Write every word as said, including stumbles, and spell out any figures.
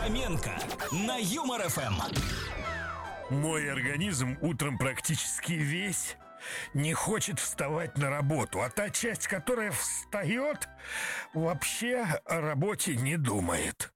Фоменко на Юмор эф эм. Мой организм утром практически весь не хочет вставать на работу, а та часть, которая встает, вообще о работе не думает.